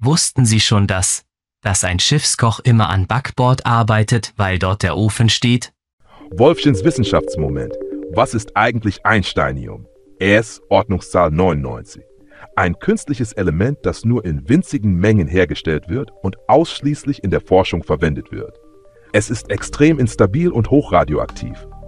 Wussten Sie schon dass ein Schiffskoch immer an Backbord arbeitet, weil dort der Ofen steht? Wolfchens Wissenschaftsmoment. Was ist eigentlich Einsteinium? Es Ordnungszahl 99. Ein künstliches Element, das nur in winzigen Mengen hergestellt wird und ausschließlich in der Forschung verwendet wird. Es ist extrem instabil und hochradioaktiv.